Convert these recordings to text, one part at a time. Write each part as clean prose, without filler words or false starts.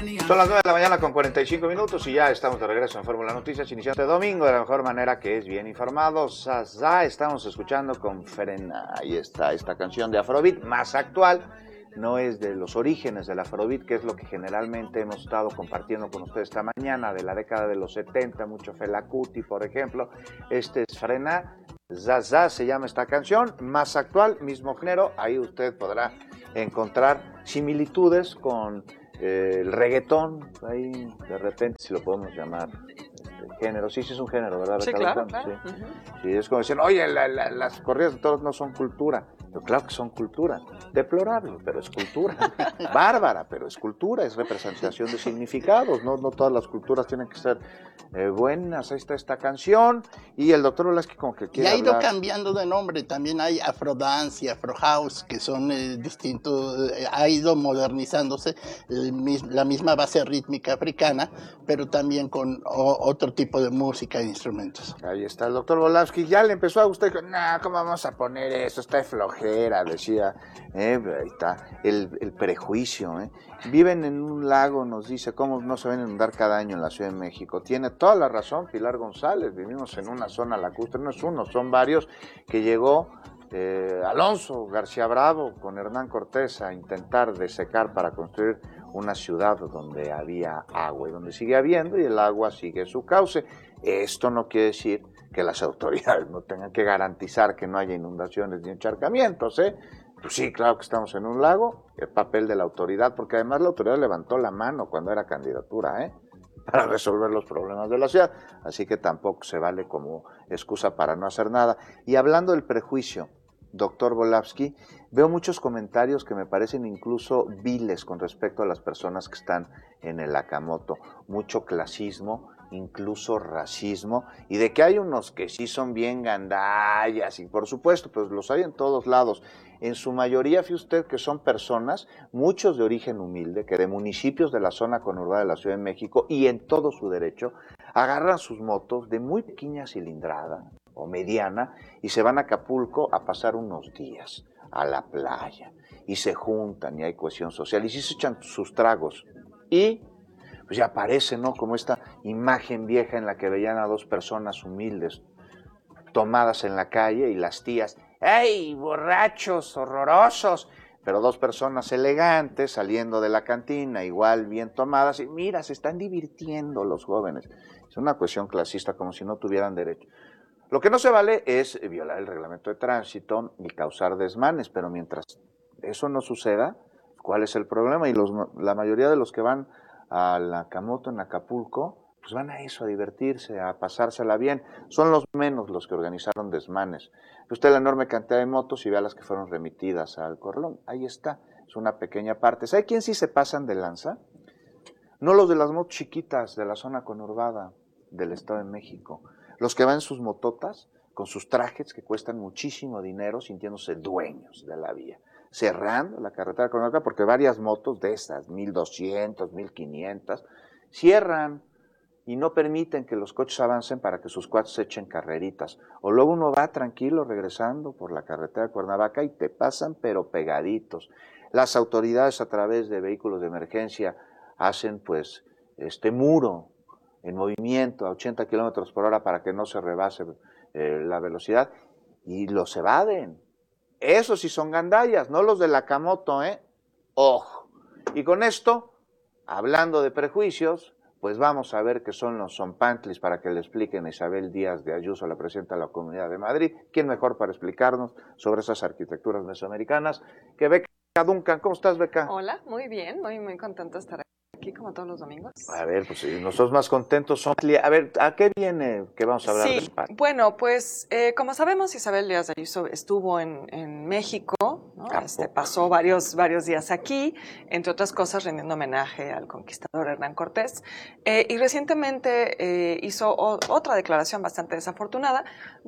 Son las 9 de la mañana con 45 minutos y ya estamos de regreso en Fórmula Noticias, iniciando este domingo de la mejor manera, que es bien informados. Estamos escuchando con Frena, ahí está esta canción de Afrobeat, más actual. No es de los orígenes del Afrobeat, que es lo que generalmente hemos estado compartiendo con ustedes esta mañana, de la década de los 70, mucho Fela Kuti, por ejemplo. Este es Frena, Zaza se llama esta canción, más actual, mismo género. Ahí usted podrá encontrar similitudes con el reggaetón, ahí de repente, si lo podemos llamar género. Sí, sí es un género, ¿verdad? Sí, claro, claro. Sí. Sí, es como decir, oye, las corridas de toros no son cultura. Pero claro que son cultura, deplorable, pero es cultura, bárbara, pero es cultura, es representación de significados, no todas las culturas tienen que ser buenas. Ahí está esta canción, y el doctor Volaski como que quiere y ha ido hablar. Cambiando de nombre, también hay Afrodance y Afrohouse, que son distintos, ha ido modernizándose, la misma base rítmica africana, pero también con otro tipo de música e instrumentos. Ahí está el doctor Volaski, ya le empezó a gustar, dijo, ¿cómo vamos a poner eso? Está de flojera, decía, ahí está, el prejuicio, Viven en un lago, nos dice, ¿cómo no se ven inundar cada año en la Ciudad de México? Tiene toda la razón Pilar González, vivimos en una zona lacustre, no es uno, son varios, que llegó Alonso García Bravo con Hernán Cortés a intentar desecar para construir una ciudad donde había agua y donde sigue habiendo, y el agua sigue su cauce. Esto no quiere decir que las autoridades no tengan que garantizar que no haya inundaciones ni encharcamientos, Pues sí, claro que estamos en un lago, el papel de la autoridad, porque además la autoridad levantó la mano cuando era candidatura, para resolver los problemas de la ciudad, así que tampoco se vale como excusa para no hacer nada. Y hablando del prejuicio, doctor Volaski, veo muchos comentarios que me parecen incluso viles con respecto a las personas que están en el Akamoto, mucho clasismo, incluso racismo, y de que hay unos que sí son bien gandallas, y por supuesto, pues los hay en todos lados. En su mayoría, fíjese usted que son personas, muchos de origen humilde, que de municipios de la zona conurbada de la Ciudad de México, y en todo su derecho, agarran sus motos de muy pequeña cilindrada o mediana y se van a Acapulco a pasar unos días a la playa, y se juntan y hay cohesión social, y sí se echan sus tragos, y pues ya aparece, ¿no?, como esta imagen vieja en la que veían a dos personas humildes tomadas en la calle y las tías, ¡ey, borrachos, horrorosos! Pero dos personas elegantes saliendo de la cantina, igual bien tomadas, y mira, se están divirtiendo los jóvenes. Es una cuestión clasista, como si no tuvieran derecho. Lo que no se vale es violar el reglamento de tránsito y causar desmanes, pero mientras eso no suceda, ¿cuál es el problema? Y la mayoría de los que van a la Akamoto en Acapulco, pues van a eso, a divertirse, a pasársela bien. Son los menos los que organizaron desmanes. Usted la enorme cantidad de motos y vea las que fueron remitidas al Corralón. Ahí está, es una pequeña parte. ¿Sabe quién sí se pasan de lanza? No los de las motos chiquitas de la zona conurbada del Estado de México. Los que van en sus mototas, con sus trajes que cuestan muchísimo dinero, sintiéndose dueños de la vía, cerrando la carretera conurbada, porque varias motos de esas, 1200, 1500, cierran y no permiten que los coches avancen para que sus cuates se echen carreritas. O luego uno va tranquilo regresando por la carretera de Cuernavaca y te pasan pero pegaditos. Las autoridades a través de vehículos de emergencia hacen pues este muro en movimiento a 80 kilómetros por hora para que no se rebase la velocidad, y los evaden. Esos sí son gandallas, no los de la Akamoto, Ojo. Y con esto, hablando de prejuicios, pues vamos a ver qué son los zompantlis para que le expliquen a Isabel Díaz de Ayuso, la presidenta de la Comunidad de Madrid. ¿Quién mejor para explicarnos sobre esas arquitecturas mesoamericanas que Beca Duncan? ¿Cómo estás, Beca? Hola, muy bien, muy contento de estar aquí como todos los domingos. A ver, pues nosotros más contentos son. A ver, ¿a qué viene que vamos a hablar de España? Bueno, pues como sabemos, Isabel Díaz de Ayuso estuvo en México, ¿no? Pasó varios días aquí, entre otras cosas rendiendo homenaje al conquistador Hernán Cortés, y recientemente hizo otra declaración bastante desafortunada,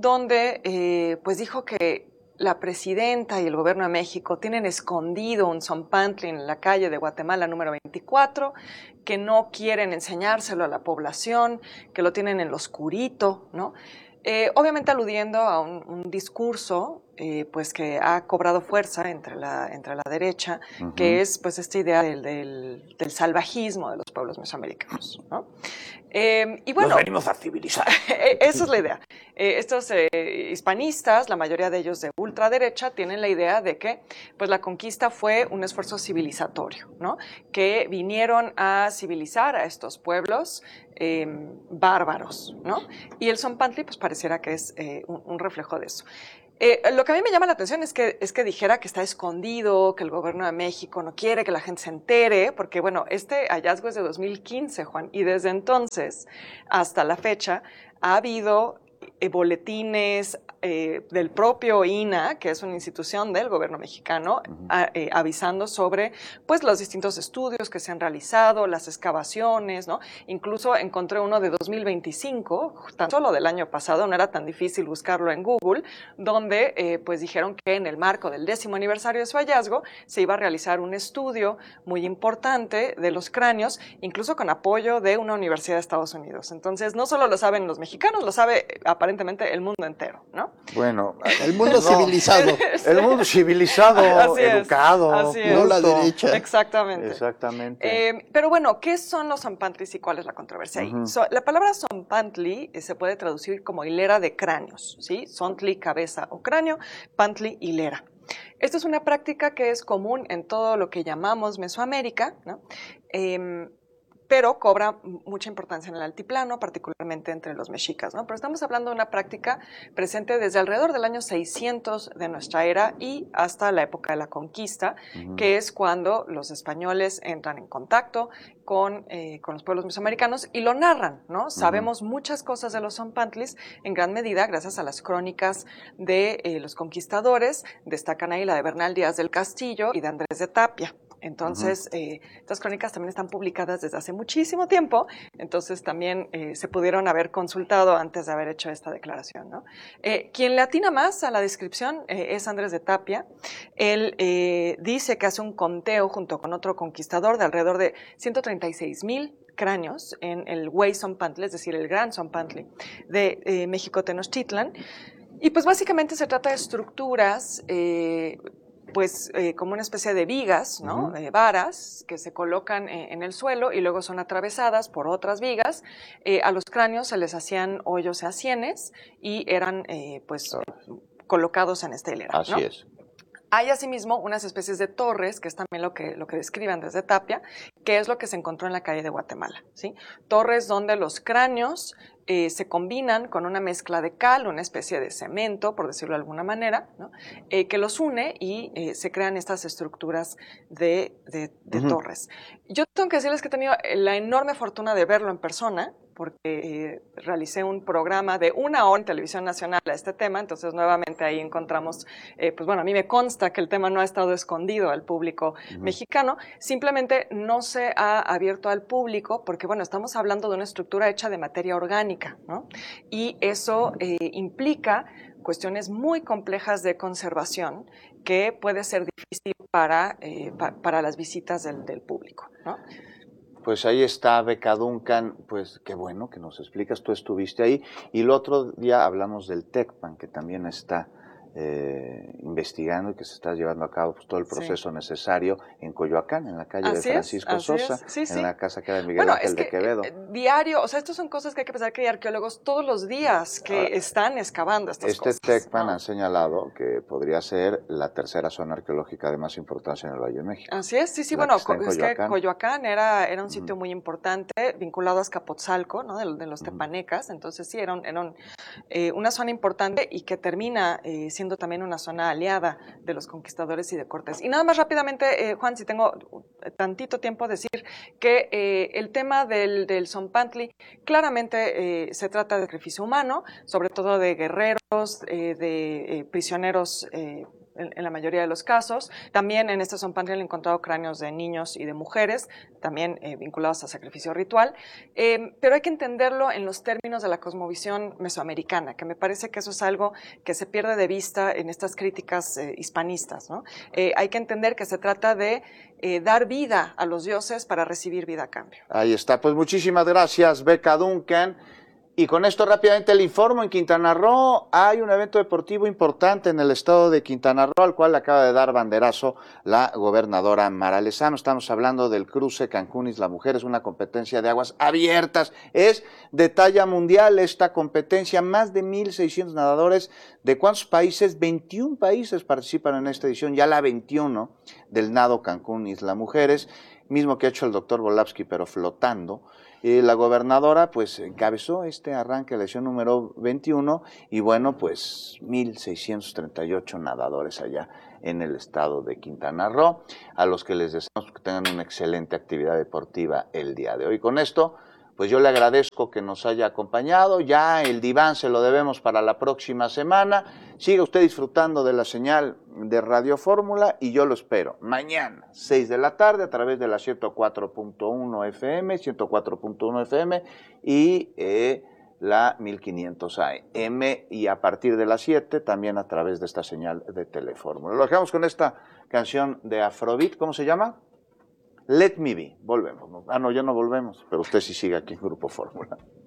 donde pues dijo que la presidenta y el gobierno de México tienen escondido un zompantli en la calle de Guatemala número 24, que no quieren enseñárselo a la población, que lo tienen en lo oscurito, ¿no? Obviamente aludiendo a un discurso pues que ha cobrado fuerza entre la derecha, que es pues esta idea del salvajismo de los pueblos mesoamericanos, ¿no? Y bueno, nos venimos a civilizar. Esa es la idea. Estos hispanistas, la mayoría de ellos de ultraderecha, tienen la idea de que pues, la conquista fue un esfuerzo civilizatorio, ¿no? Que vinieron a civilizar a estos pueblos bárbaros, ¿no? Y el Tzompantli pues pareciera que es un reflejo de eso. Lo que a mí me llama la atención es que dijera que está escondido, que el gobierno de México no quiere que la gente se entere, porque bueno, este hallazgo es de 2015, Juan, y desde entonces hasta la fecha ha habido boletines del propio INAH, que es una institución del gobierno mexicano, avisando sobre pues, los distintos estudios que se han realizado, las excavaciones, ¿no? Incluso encontré uno de 2025, tan solo del año pasado, no era tan difícil buscarlo en Google, donde pues dijeron que en el marco del 10º aniversario de su hallazgo se iba a realizar un estudio muy importante de los cráneos, incluso con apoyo de una universidad de Estados Unidos. Entonces, no solo lo saben los mexicanos, lo sabe aparentemente el mundo entero, ¿no? Bueno, el mundo civilizado. El mundo civilizado, educado, no la derecha. Exactamente. Exactamente. Pero bueno, ¿qué son los Tzompantlis y cuál es la controversia ahí? La palabra Tzompantli se puede traducir como hilera de cráneos, ¿sí? Tzontli, cabeza o cráneo, Pantli, hilera. Esto es una práctica que es común en todo lo que llamamos Mesoamérica, ¿no? Pero cobra mucha importancia en el altiplano, particularmente entre los mexicas, ¿no? Pero estamos hablando de una práctica presente desde alrededor del año 600 de nuestra era y hasta la época de la conquista, que es cuando los españoles entran en contacto con los pueblos mesoamericanos y lo narran, ¿no? Sabemos muchas cosas de los Tzompantlis, en gran medida gracias a las crónicas de los conquistadores, destacan ahí la de Bernal Díaz del Castillo y de Andrés de Tapia. Entonces, estas crónicas también están publicadas desde hace muchísimo tiempo, entonces también se pudieron haber consultado antes de haber hecho esta declaración, ¿no? Quien le atina más a la descripción es Andrés de Tapia. Él dice que hace un conteo junto con otro conquistador de alrededor de 136,000 cráneos en el Güey Tzompantli, es decir, el Gran Tzompantli de México Tenochtitlan. Y pues básicamente se trata de estructuras como una especie de vigas, ¿no? Varas que se colocan en el suelo y luego son atravesadas por otras vigas. A los cráneos se les hacían hoyos a sienes y eran colocados en esta hilera, Así ¿no? es. Hay asimismo unas especies de torres, que es también lo que describen desde Tapia, que es lo que se encontró en la calle de Guatemala, ¿sí? Torres donde los cráneos se combinan con una mezcla de cal, una especie de cemento, por decirlo de alguna manera, ¿no? Que los une y se crean estas estructuras de torres. Yo tengo que decirles que he tenido la enorme fortuna de verlo en persona, porque realicé un programa de 1 hora en Televisión Nacional a este tema, entonces nuevamente ahí encontramos, pues bueno, a mí me consta que el tema no ha estado escondido al público mexicano, simplemente no se ha abierto al público porque, bueno, estamos hablando de una estructura hecha de materia orgánica, ¿no? Y eso implica cuestiones muy complejas de conservación que puede ser difícil para las visitas del público, ¿no? Pues ahí está Beca Duncan, pues qué bueno que nos explicas, tú estuviste ahí. Y el otro día hablamos del TECPAN, que también está investigando y que se está llevando a cabo pues, todo el proceso necesario en Coyoacán, en la calle de Francisco Sosa, en la casa que era de Miguel Ángel de Quevedo. Diario, o sea, estas son cosas que hay que pensar que hay arqueólogos todos los días que están excavando estas cosas. Este TECPAN ha señalado que podría ser la tercera zona arqueológica de más importancia en el Valle de México. Así es, sí, bueno, es que Coyoacán era un sitio muy importante, vinculado a Azcapotzalco, ¿no? De los tepanecas, entonces sí, era una zona importante y que termina siendo también una zona aliada de los conquistadores y de Cortés. Y nada más rápidamente, Juan, si tengo tantito tiempo, decir que el tema del Tzompantli claramente se trata de sacrificio humano, sobre todo de guerreros, de prisioneros en la mayoría de los casos. También en este Tzompantli han encontrado cráneos de niños y de mujeres, también vinculados a sacrificio ritual, pero hay que entenderlo en los términos de la cosmovisión mesoamericana, que me parece que eso es algo que se pierde de vista en estas críticas hispanistas, ¿no? Hay que entender que se trata de dar vida a los dioses para recibir vida a cambio. Ahí está, pues muchísimas gracias, Beca Duncan. Y con esto rápidamente le informo, en Quintana Roo hay un evento deportivo importante en el estado de Quintana Roo, al cual acaba de dar banderazo la gobernadora Mara Lezama. Estamos hablando del cruce Cancún-Isla Mujeres, una competencia de aguas abiertas. Es de talla mundial esta competencia, más de 1,600 nadadores. ¿De cuántos países? 21 países participan en esta edición, ya la 21 del nado Cancún-Isla Mujeres, mismo que ha hecho el doctor Volavsky, pero flotando. La gobernadora pues encabezó este arranque, la edición número 21, y bueno, pues 1,638 nadadores allá en el estado de Quintana Roo, a los que les deseamos que tengan una excelente actividad deportiva el día de hoy. Con esto, pues yo le agradezco que nos haya acompañado, ya el diván se lo debemos para la próxima semana. Siga usted disfrutando de la señal de Radio Fórmula y yo lo espero mañana, 6 de la tarde, a través de la 104.1 FM, 104.1 FM y la 1500 AM, y a partir de las 7 también a través de esta señal de Telefórmula. Lo dejamos con esta canción de Afrobeat, ¿cómo se llama? Let Me Be. Volvemos. Ah, no, ya no volvemos, pero usted sí sigue aquí en Grupo Fórmula.